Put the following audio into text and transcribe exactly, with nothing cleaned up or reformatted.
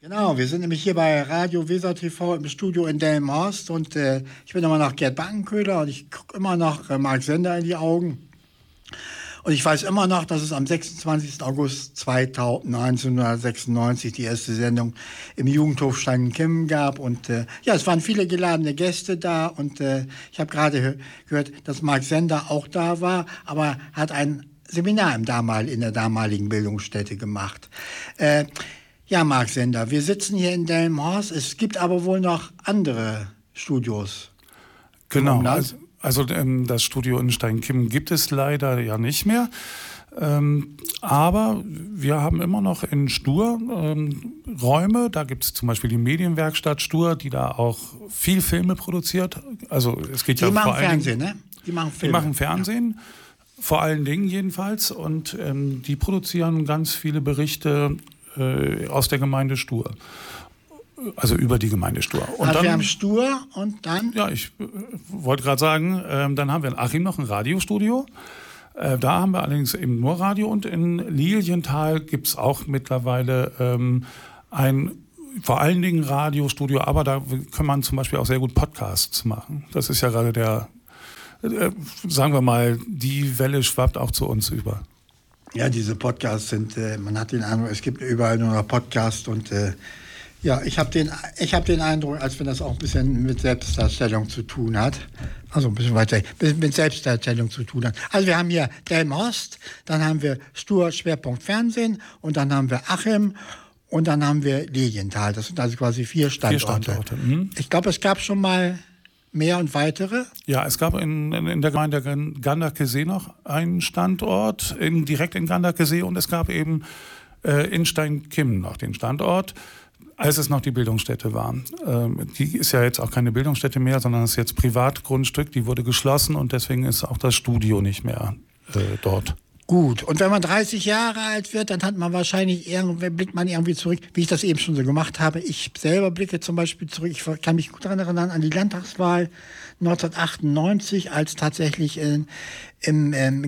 Genau, wir sind nämlich hier bei Radio Weser T V im Studio in Delmenhorst und äh, ich bin immer noch Gerd Backenköhler und ich gucke immer noch äh, Marc Sender in die Augen. Und ich weiß immer noch, dass es am sechsundzwanzigsten August neunzehnhundertsechsundneunzig die erste Sendung im Jugendhof Steinken-Kimmen gab. Und äh, ja, es waren viele geladene Gäste da. Und äh, ich habe gerade gehört, dass Marc Sender auch da war, aber hat ein Seminar im damal, in der damaligen Bildungsstätte gemacht. Äh, ja, Marc Sender, wir sitzen hier in Delmenhorst. Es gibt aber wohl noch andere Studios. Genau, also, also ähm, das Studio in Steinken-Kimmen gibt es leider ja nicht mehr. Ähm, aber wir haben immer noch in Stur ähm, Räume. Da gibt es zum Beispiel die Medienwerkstatt Stur, die da auch viel Filme produziert. Also es geht die ja machen vor allen Fernsehen, Dingen, ne? Die machen Filme. Die machen Fernsehen, ja. Vor allen Dingen jedenfalls. Und ähm, die produzieren ganz viele Berichte äh, aus der Gemeinde Stur. Also über die Gemeinde Stur. Und also dann, wir haben Stur und dann? Ja, ich äh, wollte gerade sagen, äh, dann haben wir in Achim noch ein Radiostudio. Äh, da haben wir allerdings eben nur Radio. Und in Lilienthal gibt es auch mittlerweile ähm, ein vor allen Dingen Radiostudio. Aber da kann man zum Beispiel auch sehr gut Podcasts machen. Das ist ja gerade der, äh, sagen wir mal, die Welle schwappt auch zu uns über. Ja, diese Podcasts sind, äh, man hat den Eindruck, es gibt überall nur noch Podcasts und äh, ja, ich habe den, ich hab den Eindruck, als wenn das auch ein bisschen mit Selbstdarstellung zu tun hat. Also ein bisschen weiter, ein bisschen mit Selbstdarstellung zu tun hat. Also wir haben hier Delmenhorst, dann haben wir Stur, Schwerpunkt Fernsehen und dann haben wir Achim und dann haben wir Lilienthal. Das sind also quasi vier Standorte. Vier Standorte. Mhm. Ich glaube, es gab schon mal mehr und weitere? Ja, es gab in, in, in der Gemeinde Ganderkesee noch einen Standort, in, direkt in Ganderkesee, und es gab eben äh, in Steinken-Kimmen noch den Standort, als es noch die Bildungsstätte war. Ähm, die ist ja jetzt auch keine Bildungsstätte mehr, sondern ist jetzt Privatgrundstück, die wurde geschlossen und deswegen ist auch das Studio nicht mehr äh, dort. Gut, und wenn man dreißig Jahre alt wird, dann hat man wahrscheinlich irgendwie, blickt man irgendwie zurück, wie ich das eben schon so gemacht habe. Ich selber blicke zum Beispiel zurück, ich kann mich gut daran erinnern, an die Landtagswahl neunzehnhundertachtundneunzig, als tatsächlich in, im, im